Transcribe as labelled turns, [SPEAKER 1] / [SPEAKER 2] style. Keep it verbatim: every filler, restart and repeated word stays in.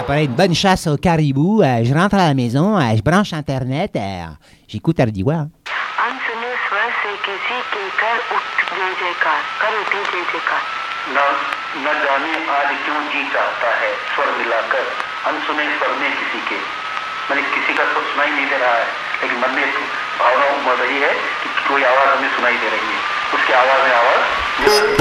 [SPEAKER 1] Après une bonne chasse au caribou, euh, je rentre à la maison, euh, je branche Internet, euh, j'écoute Ardiwa.
[SPEAKER 2] अनसुने स्वर से किसी के कर उठ जय जयकार कर उठे जय जयकार
[SPEAKER 3] न न जाने आज क्यों जी चाहता है स्वर मिलाकर अनसुने स्वर में किसी के मैंने किसी का स्वर सुनाई नहीं दे रहा है लेकिन मन में भावना बढ़ रही है कि कोई आवाज हमें सुनाई दे रही है उसकी आवाज में आवाज